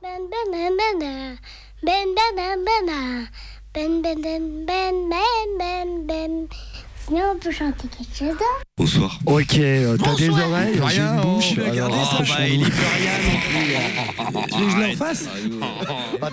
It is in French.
Ben ben ben ben ben ben ben ben ben ben ben ben ben ben. Sinon on peut chanter quelque chose d'autre. Bonsoir. Ok, t'as des oreilles, j'ai Rien, une on bouche. peut garder ça. franchement, Il y peut rien non plus. Tu veux que je le refasse? Attends,